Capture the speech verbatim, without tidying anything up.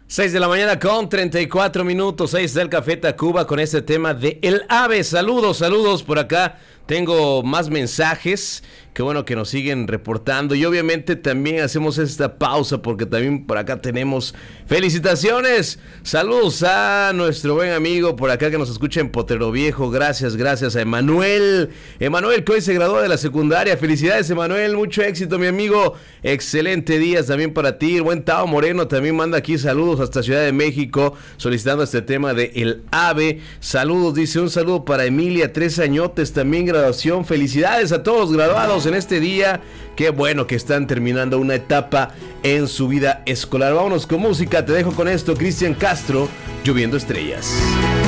seis de la mañana con treinta y cuatro minutos, seis del Café Tacuba con este tema de El Ave. Saludos, saludos por acá. Tengo más mensajes, qué bueno que nos siguen reportando y obviamente también hacemos esta pausa porque también por acá tenemos felicitaciones. Saludos a nuestro buen amigo por acá que nos escucha en Potrero Viejo. Gracias, gracias a Emanuel. Emanuel que hoy se graduó de la secundaria. Felicidades, Emanuel, mucho éxito, mi amigo. Excelente día también para ti. El buen Tao Moreno también manda aquí saludos hasta Ciudad de México solicitando este tema de El Ave. Saludos, dice, un saludo para Emilia, tres añotes también graduación. Felicidades a todos los graduados en este día. Qué bueno que están terminando una etapa en su vida escolar. Vámonos con música. Te dejo con esto, Cristian Castro, Lloviendo Estrellas.